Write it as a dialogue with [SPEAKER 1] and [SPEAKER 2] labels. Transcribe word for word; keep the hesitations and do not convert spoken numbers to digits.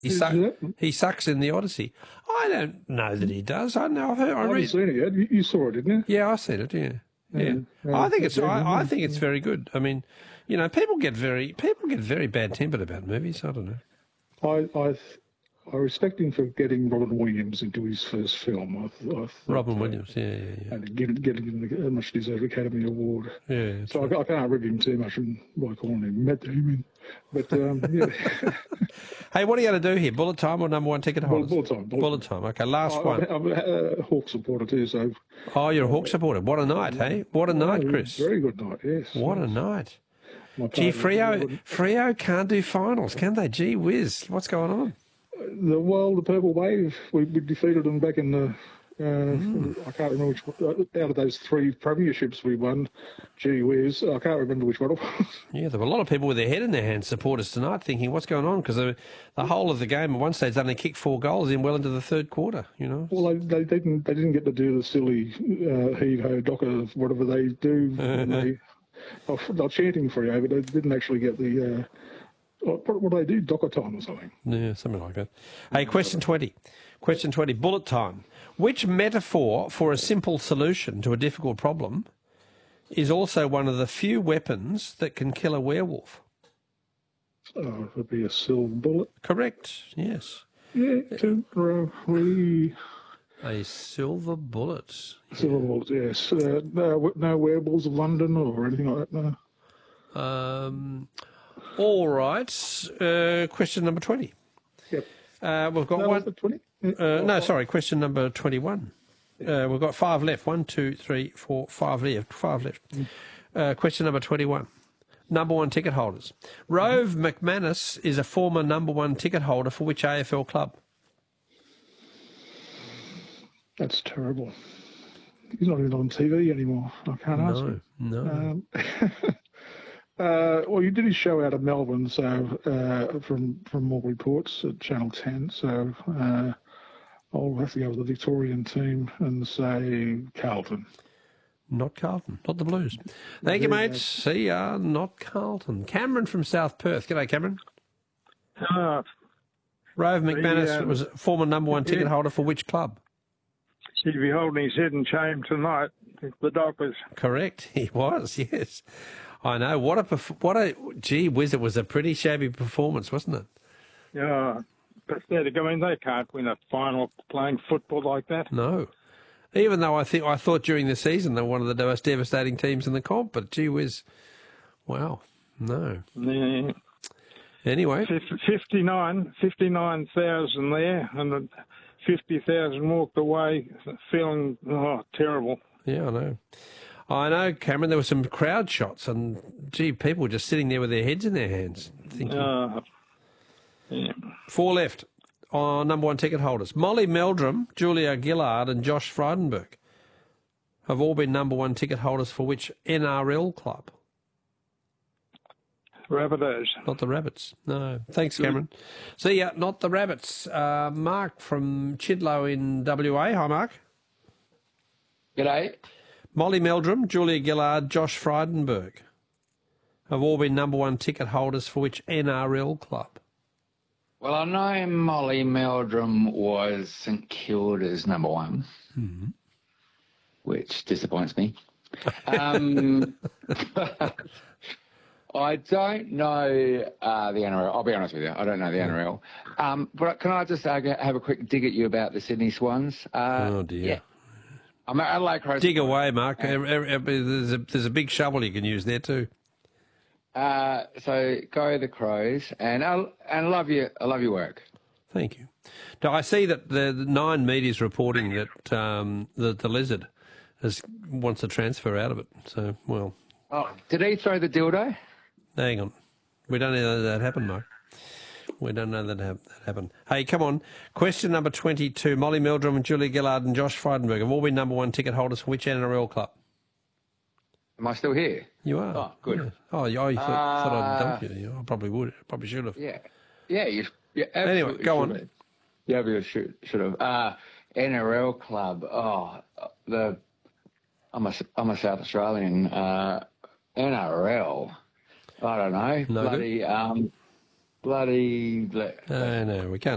[SPEAKER 1] He, su- he sucks in the Odyssey. I don't know that he does. I know. I've heard, I
[SPEAKER 2] I haven't
[SPEAKER 1] read.
[SPEAKER 2] seen it yet. You, you saw it, didn't you?
[SPEAKER 1] Yeah, I seen it. Yeah, yeah.
[SPEAKER 2] Yeah, yeah,
[SPEAKER 1] I think it's.
[SPEAKER 2] yeah,
[SPEAKER 1] I, I
[SPEAKER 2] yeah.
[SPEAKER 1] think it's very good. I mean, you know, people get very people get very bad tempered about movies. I don't know.
[SPEAKER 2] I I, I respect him for getting Robin Williams into his first film. I, th- I thought,
[SPEAKER 1] Robin
[SPEAKER 2] uh,
[SPEAKER 1] Williams. Yeah, yeah, yeah.
[SPEAKER 2] and getting getting him a much deserved Academy Award.
[SPEAKER 1] Yeah.
[SPEAKER 2] So I, I can't rib him too much by calling him Matt Damon. But um, yeah.
[SPEAKER 1] Hey, what are you going to do here? Bullet time or number one ticket holders?
[SPEAKER 2] Bullet time. Bullet,
[SPEAKER 1] Bullet time. Okay, last
[SPEAKER 2] I,
[SPEAKER 1] one.
[SPEAKER 2] I'm a uh, Hawk supporter too, so.
[SPEAKER 1] Oh, you're a Hawk supporter. What a night, hey? What a night, Chris.
[SPEAKER 2] Very good night, yes.
[SPEAKER 1] What
[SPEAKER 2] yes.
[SPEAKER 1] a night.
[SPEAKER 2] My
[SPEAKER 1] Gee,
[SPEAKER 2] partner
[SPEAKER 1] Freo,
[SPEAKER 2] wouldn't-
[SPEAKER 1] Freo can't do finals, can they? Gee whiz, what's going on?
[SPEAKER 2] The well, the Purple Wave. We, we defeated them back in the. Uh,
[SPEAKER 1] Mm.
[SPEAKER 2] I can't remember which one- out of those three premierships we won. Gee whiz, I can't remember which one it was.
[SPEAKER 1] Yeah, there were a lot of people with their head in their hands, supporters tonight, thinking, what's going on? Because the, the whole of the game at one stage, they only kicked four goals in well into the third quarter, you know?
[SPEAKER 2] Well, they, they didn't. They didn't get to do the silly uh, heave ho docker, whatever they do. when they, they're, they're chanting for you, but they didn't actually get the. Uh, what, what do they do? Docker time or something?
[SPEAKER 1] Yeah, something like that. Hey, question twenty. Question twenty, bullet time. Which metaphor for a simple solution to a difficult problem is also one of the few weapons that can kill a werewolf?
[SPEAKER 2] Oh, it would be a silver bullet.
[SPEAKER 1] Correct, yes.
[SPEAKER 2] Yeah, temporary.
[SPEAKER 1] A silver bullet.
[SPEAKER 2] Silver bullet, yes. Uh, no, no werewolves of London or anything like that, no.
[SPEAKER 1] Um, all right. Uh, question number twenty.
[SPEAKER 2] Yep.
[SPEAKER 1] Uh, we've got
[SPEAKER 2] No, was
[SPEAKER 1] one.
[SPEAKER 2] it twenty?
[SPEAKER 1] Uh, no, sorry. Question number twenty-one. Uh, we've got five left. One, two, three, four, five left. Five left. Uh, question number twenty-one. Number one ticket holders. Rove McManus is a former number one ticket holder for which A F L club?
[SPEAKER 2] That's terrible. He's not even on T V anymore. I can't ask
[SPEAKER 1] No,
[SPEAKER 2] him.
[SPEAKER 1] no.
[SPEAKER 2] Um, uh, well, he did his show out of Melbourne, so uh, from from all reports at Channel ten. So uh, I'll have to go with the Victorian team and say Carlton.
[SPEAKER 1] Not Carlton, not the Blues. Thank you, mates. See ya. Not Carlton. Cameron from South Perth. G'day, Cameron.
[SPEAKER 3] Uh,
[SPEAKER 1] Rove McManus
[SPEAKER 3] uh,
[SPEAKER 1] was a former number one ticket
[SPEAKER 3] yeah.
[SPEAKER 1] holder for which club?
[SPEAKER 3] he'd be holding his head in shame tonight. The Dockers.
[SPEAKER 1] Correct. He was, yes. I know. What a, perf- what a, gee whiz, it was a pretty shabby performance, wasn't it?
[SPEAKER 3] Yeah, pathetic. I mean, they can't win a final playing football like that.
[SPEAKER 1] No. Even though I think I thought during the season they were one of the most devastating teams in the comp, but gee whiz, wow, no.
[SPEAKER 3] Yeah.
[SPEAKER 1] Anyway.
[SPEAKER 3] fifty-nine, fifty-nine thousand there, and fifty thousand walked away feeling, oh, terrible.
[SPEAKER 1] Yeah, I know. I know, Cameron, there were some crowd shots, and gee, people were just sitting there with their heads in their hands. Thinking.
[SPEAKER 3] Uh, yeah.
[SPEAKER 1] Four left. On number one ticket holders. Molly Meldrum, Julia Gillard and Josh Frydenberg have all been number one ticket holders for which N R L club?
[SPEAKER 3] Rabbitohs.
[SPEAKER 1] Not the Rabbits. No. Thanks, Cameron. See ya. Not the Rabbits. Uh, Mark from Chidlow in W A. Hi, Mark.
[SPEAKER 4] G'day.
[SPEAKER 1] Molly Meldrum, Julia Gillard, Josh Frydenberg have all been number one ticket holders for which N R L club?
[SPEAKER 4] Well, I know Molly Meldrum was St Kilda's number one,
[SPEAKER 1] mm-hmm.
[SPEAKER 4] which disappoints me. Um, I don't know uh, the N R L. I'll be honest with you. I don't know the N R L. Um, but can I just uh, have a quick dig at you about the Sydney Swans? Uh,
[SPEAKER 1] oh, dear.
[SPEAKER 4] Yeah. I'm at Adelaide Crows.
[SPEAKER 1] Dig away, Mark. There's a, there's a big shovel you can use there too.
[SPEAKER 4] Uh, so go the Crows, and I and I love you. I love your work.
[SPEAKER 1] Thank you. Now, I see that the, the Nine Media's reporting that um, the, the Lizard has wants a transfer out of it. So, well.
[SPEAKER 4] Oh, did he throw the dildo?
[SPEAKER 1] Hang on. We don't know that happened, Mark. We don't know that, ha- that happened. Hey, come on. Question number twenty-two. Molly Meldrum and Julia Gillard and Josh Frydenberg have all been number one ticket holders for which N R L club?
[SPEAKER 4] Am I still here?
[SPEAKER 1] You are.
[SPEAKER 4] Oh, good.
[SPEAKER 1] Yeah. Oh, you, oh, you thought,
[SPEAKER 4] uh,
[SPEAKER 1] thought I'd dump you. I probably would. Probably should have.
[SPEAKER 4] Yeah. Yeah, you, you
[SPEAKER 1] Anyway, go on.
[SPEAKER 4] Have. Yeah, you should, should have. Uh, N R L club. Oh, the I'm a, I'm a South Australian. Uh, N R L. I don't know.
[SPEAKER 1] No
[SPEAKER 4] bloody,
[SPEAKER 1] good?
[SPEAKER 4] um, bloody...
[SPEAKER 1] I know, we can't